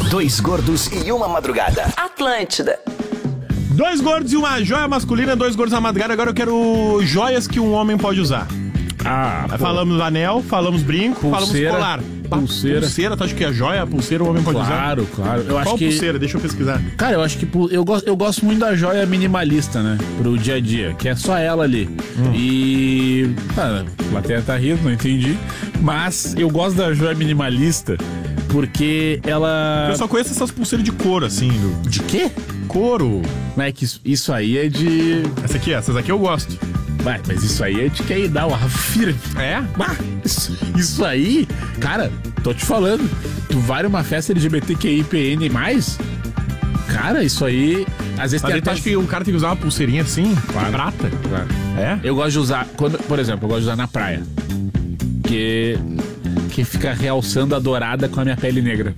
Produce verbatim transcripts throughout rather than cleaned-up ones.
Dois gordos e uma madrugada. Atlântida. Dois gordos e uma joia masculina, dois gordos na madrugada. Agora eu quero joias que um homem pode usar. Ah, pô. Falamos anel, falamos brinco, Pulseira, falamos colar. pulseira. Pulseira, tu acha que a joia, a pulseira o homem pode usar? Claro, claro. Eu acho Qual que... pulseira? Deixa eu pesquisar. Cara, eu acho que pu- eu gosto, eu gosto muito da joia minimalista, né? Pro dia a dia, que é só ela ali. Hum. E... Ah, a plateia tá rindo, não entendi. Mas eu gosto da joia minimalista porque ela... Eu só conheço essas pulseiras de couro, assim. Do... De quê? Couro. Não é que isso, isso aí é de... Essa aqui, essas aqui eu gosto. Vai, mas isso aí é de quem dá uma fira. É? Ah, isso, isso aí, cara, tô te falando. Tu vai numa festa L G B T Q I P N mais, cara, isso aí. Às vezes Mas tem tu até... acha que o cara tem que usar uma pulseirinha assim? Claro. Prata? Claro. É? Eu gosto de usar, quando, por exemplo, eu gosto de usar na praia. Que, que fica realçando a dourada com a minha pele negra.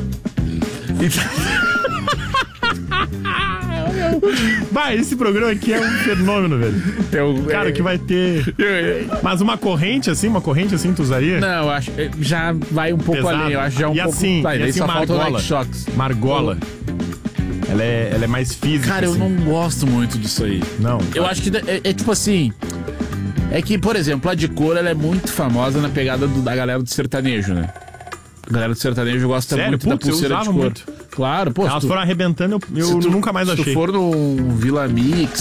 Vai, esse programa aqui é um fenômeno, velho. Eu, Cara, é... que vai ter... Mas uma corrente assim, uma corrente assim tu usaria? Não, eu acho já vai um pouco Pesado. além. Eu acho já um e pouco... assim, Vai, e daí assim só falta o margola. Nike Shox. Margola. Ela é, ela é mais física. Cara, eu assim. não gosto muito disso aí. Não. Eu acho que é, é tipo assim... É que, por exemplo, a de couro ela é muito famosa na pegada do, da galera do sertanejo, né? A galera do sertanejo gosta Sério? muito Putz, da pulseira eu de usava couro. muito. Claro, pô. Elas tu, foram arrebentando, eu, eu tu, nunca mais se achei. Se tu for no Vila Mix,